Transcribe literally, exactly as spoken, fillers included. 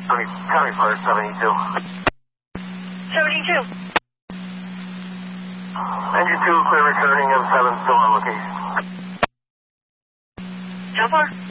County, County Fire seventy-two. seventy-two. Engine two, clear returning, M seven still on location. How far?